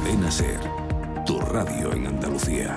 Cadena SER, tu radio en Andalucía.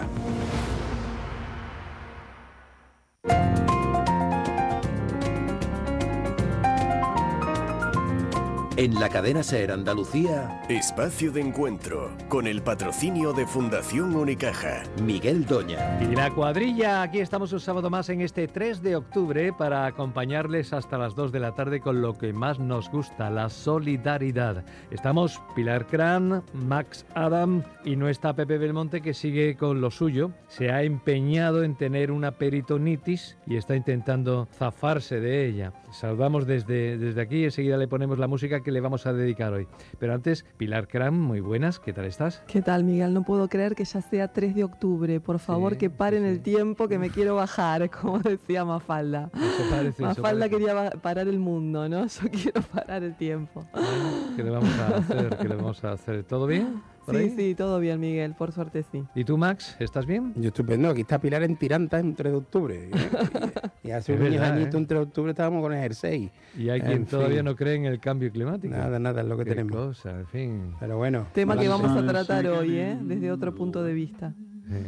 En la cadena SER Andalucía, Espacio de Encuentro, con el patrocinio de Fundación Unicaja. Miguel Doña. Y la cuadrilla, aquí estamos un sábado más en este 3 de octubre para acompañarles hasta las 2 de la tarde con lo que más nos gusta, la solidaridad. Estamos Pilar Cran, Max Adam y no está Pepe Belmonte, que sigue con lo suyo. Se ha empeñado en tener una peritonitis y está intentando zafarse de ella. Saludamos desde aquí y enseguida le ponemos la música que le vamos a dedicar hoy. Pero antes, Pilar Cram, muy buenas, ¿qué tal estás? ¿Qué tal, Miguel? No puedo creer que ya sea 3 de octubre. Por favor, que paren el tiempo, que me quiero bajar, como decía Mafalda. Mafalda quería parar el mundo, ¿no? Yo quiero parar el tiempo. ¿Qué le vamos a hacer? ¿Qué le vamos a hacer? ¿Todo bien? Sí, todo bien, Miguel, por suerte sí. ¿Y tú, Max, estás bien? Yo estupendo, aquí está Pilar en Tiranta en 3 de octubre. Y hace unos añitos, un 3 de octubre, estábamos con el jersey. Y hay quien todavía no cree en el cambio climático. Nada, es lo que tenemos. Cosa, en fin. Pero bueno. Tema que vamos a tratar hoy, desde otro punto de vista. Sí.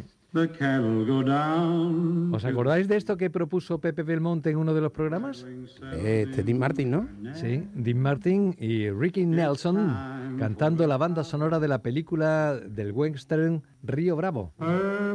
¿Os acordáis de esto que propuso Pepe Belmonte en uno de los programas? Dean Martin, ¿no? Sí, Dean Martin y Ricky Nelson cantando la banda sonora de la película del western Río Bravo.